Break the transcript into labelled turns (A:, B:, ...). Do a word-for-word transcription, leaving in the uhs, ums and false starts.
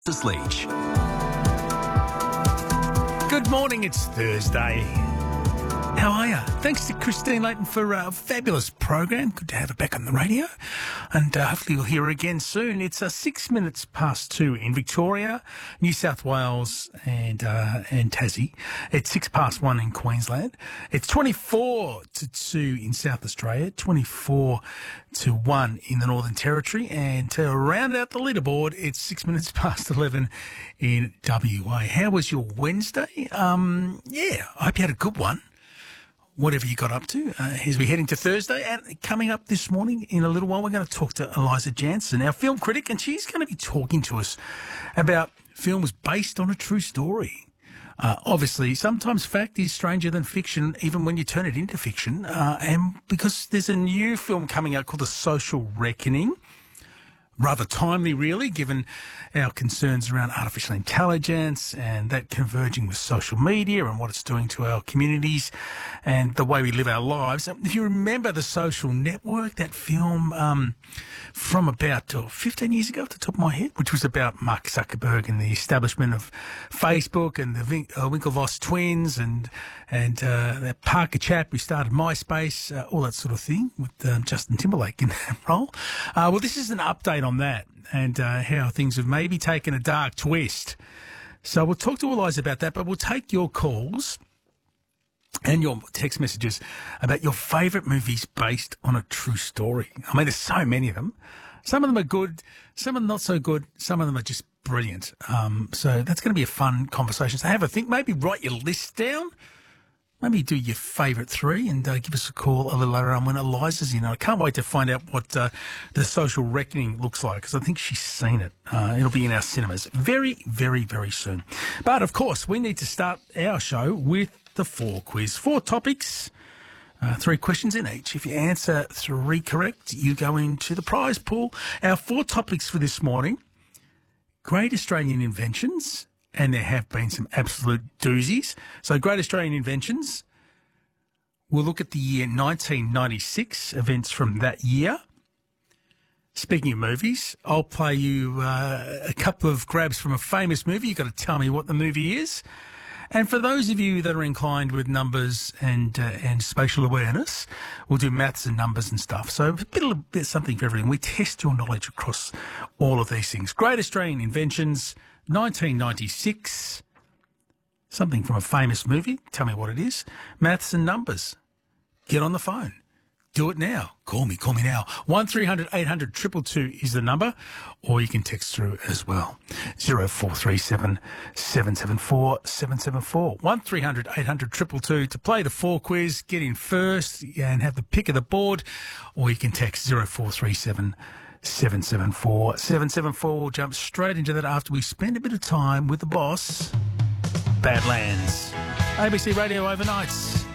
A: Leach.
B: Good morning, it's Thursday. How are you? Thanks to Christine Leighton for a fabulous program. Good to have her back on the radio. And uh, hopefully you'll hear her again soon. It's uh, six minutes past two in Victoria, New South Wales and uh, and Tassie. It's six past one in Queensland. It's twenty-four to two in South Australia, twenty-four to one in the Northern Territory. And to round out the leaderboard, it's six minutes past eleven in W A. How was your Wednesday? Um, yeah, I hope you had a good one. Whatever you got up to, uh, as we head into Thursday. And coming up this morning in a little while, we're going to talk to Eliza Jansen, our film critic, and she's going to be talking to us about films based on a true story. Uh, obviously, sometimes fact is stranger than fiction, even when you turn it into fiction. Uh, and because there's a new film coming out called The Social Reckoning. Rather timely, really, given our concerns around artificial intelligence and that converging with social media and what it's doing to our communities and the way we live our lives. If you remember The Social Network, that film um, from about oh, fifteen years ago, at the top of my head, which was about Mark Zuckerberg and the establishment of Facebook and the Vin- uh, Winklevoss twins and and uh, that Parker chap who started MySpace, uh, all that sort of thing, with um, Justin Timberlake in that role. Uh, well, this is an update on that and uh, how things have maybe taken a dark twist. So we'll talk to Eliza about that, but we'll take your calls and your text messages about your favourite movies based on a true story. I mean, there's so many of them. Some of them are good, some of them not so good, some of them are just brilliant. Um, so that's going to be a fun conversation. So have a think, maybe write your list down. Maybe do your favourite three and uh, give us a call a little later on when Eliza's in. I can't wait to find out what uh, The Social Reckoning looks like because I think she's seen it. Uh, it'll be in our cinemas very, very, very soon. But, of course, we need to start our show with the four quiz. Four topics, uh, three questions in each. If you answer three correct, you go into the prize pool. Our four topics for this morning, Great Australian Inventions. And there have been some absolute doozies. So Great Australian Inventions, we'll look at the year nineteen ninety-six, events from that year. Speaking of movies, I'll play you uh, a couple of grabs from a famous movie. You've got to tell me what the movie is. And for those of you that are inclined with numbers and uh, and spatial awareness, we'll do maths and numbers and stuff. So a bit of a bit something for everything. We test your knowledge across all of these things. Great Australian Inventions, nineteen ninety-six, something from a famous movie. Tell me what it is. Maths and numbers. Get on the phone. Do it now. Call me. Call me now. one three hundred eight hundred two two two is the number, or you can text through as well. zero four three seven seven seven four seven seven four. one three hundred eight hundred two two two to play the four quiz. Get in first and have the pick of the board, or you can text zero four three seven seven seven four seven seven four. We'll jump straight into that after we spend a bit of time with the boss. Badlands. A B C Radio Overnights.